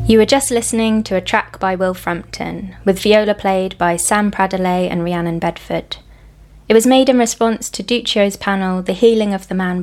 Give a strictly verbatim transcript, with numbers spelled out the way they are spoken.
You were just listening to a track by Will Frampton, with viola played by Sam Pradelay and Rhiannon Bedford. It was made in response to Duccio's panel The Healing of the Man